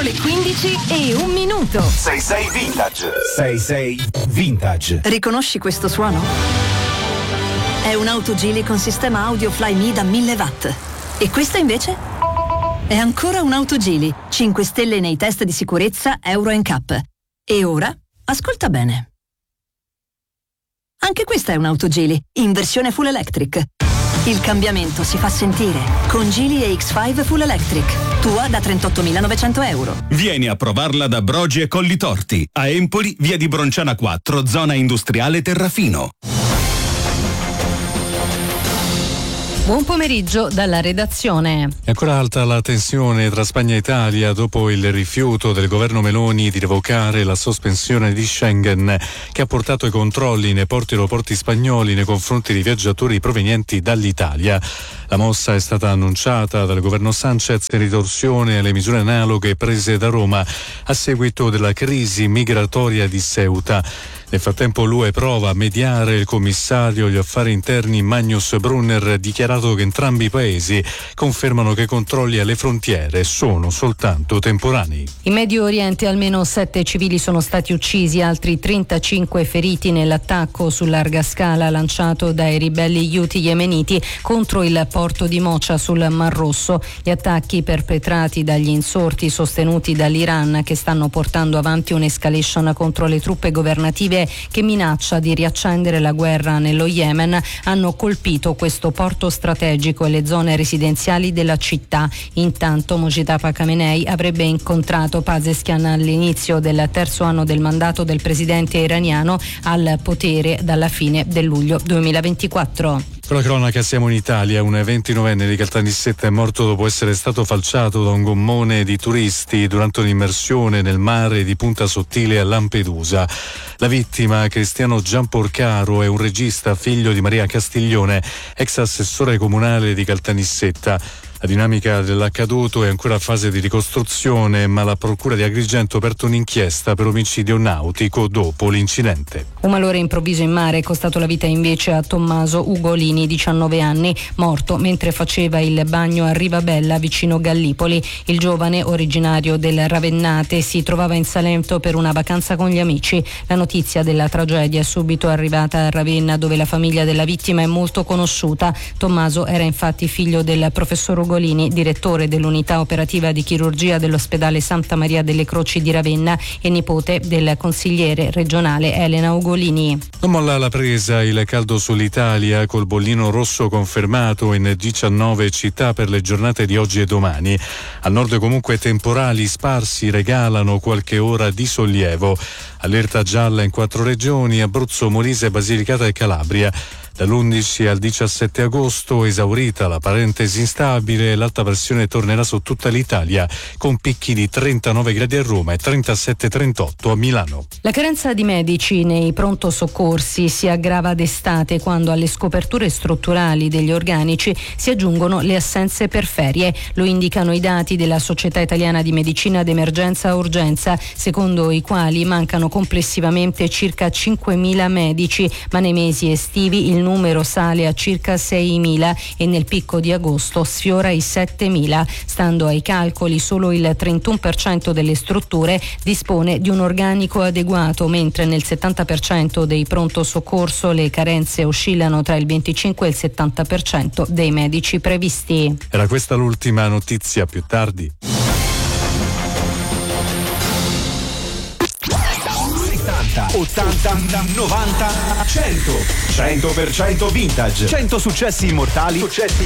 le 15:01. 66 Vintage. 66 Vintage. Riconosci questo suono? È un'auto Geely con sistema audio Flyme da 1000 watt. E questa invece? È ancora un'auto Geely, 5 stelle nei test di sicurezza Euro NCAP. E ora, ascolta bene. Anche questa è un'auto Geely, in versione full electric. Il cambiamento si fa sentire con Geely EX5 Full Electric. Tua da 38.900 euro. Vieni a provarla da Brogi e Collitorti. A Empoli, via di Bronciana 4, zona industriale Terrafino. Buon pomeriggio dalla redazione. È ancora alta la tensione tra Spagna e Italia dopo il rifiuto del governo Meloni di revocare la sospensione di Schengen, che ha portato ai controlli nei porti e aeroporti spagnoli nei confronti di viaggiatori provenienti dall'Italia. La mossa è stata annunciata dal governo Sanchez in ritorsione alle misure analoghe prese da Roma a seguito della crisi migratoria di Ceuta. Nel frattempo l'UE prova a mediare. Il commissario agli affari interni Magnus Brunner ha dichiarato che entrambi i paesi confermano che i controlli alle frontiere sono soltanto temporanei. In Medio Oriente almeno 7 civili sono stati uccisi, altri 35 feriti nell'attacco su larga scala lanciato dai ribelli Houthi yemeniti contro il porto di Mocha sul Mar Rosso. Gli attacchi perpetrati dagli insorti sostenuti dall'Iran, che stanno portando avanti un'escalation contro le truppe governative che minaccia di riaccendere la guerra nello Yemen, hanno colpito questo porto strategico e le zone residenziali della città. Intanto Mojtaba Khamenei avrebbe incontrato Pezeshkian all'inizio del terzo anno del mandato del presidente iraniano al potere dalla fine del luglio 2024. Con la cronaca siamo in Italia. Un 29enne di Caltanissetta è morto dopo essere stato falciato da un gommone di turisti durante un'immersione nel mare di Punta Sottile a Lampedusa. La vittima, Cristiano Giamporcaro, è un regista figlio di Maria Castiglione, ex assessore comunale di Caltanissetta. La dinamica dell'accaduto è ancora a fase di ricostruzione, ma la procura di Agrigento ha aperto un'inchiesta per omicidio nautico dopo l'incidente. Un malore improvviso in mare è costato la vita invece a Tommaso Ugolini, 19 anni, morto mentre faceva il bagno a Rivabella vicino Gallipoli. Il giovane, originario del Ravennate, si trovava in Salento per una vacanza con gli amici. La notizia della tragedia è subito arrivata a Ravenna, dove la famiglia della vittima è molto conosciuta. Tommaso era infatti figlio del professor Ugolini, direttore dell'unità operativa di chirurgia dell'ospedale Santa Maria delle Croci di Ravenna e nipote del consigliere regionale Elena Ugolini. Non molla la presa il caldo sull'Italia, col bollino rosso confermato in 19 città per le giornate di oggi e domani. Al nord comunque temporali sparsi regalano qualche ora di sollievo. Allerta gialla in 4 regioni: Abruzzo, Molise, Basilicata e Calabria. Dall'11 al 17 agosto, esaurita la parentesi instabile, l'alta pressione tornerà su tutta l'Italia, con picchi di 39 gradi a Roma e 37-38 a Milano. La carenza di medici nei pronto soccorsi si aggrava d'estate, quando alle scoperture strutturali degli organici si aggiungono le assenze per ferie. Lo indicano i dati della Società Italiana di Medicina d'Emergenza Urgenza, secondo i quali mancano complessivamente circa 5.000 medici, ma nei mesi estivi il numero sale a circa 6.000 e nel picco di agosto sfiora i 7.000. Stando ai calcoli, solo il 31% delle strutture dispone di un organico adeguato, mentre nel 70% dei pronto soccorso le carenze oscillano tra il 25 e il 70% dei medici previsti. Era questa l'ultima notizia, più tardi. 80, 90, 100. 100% vintage. 100 successi immortali.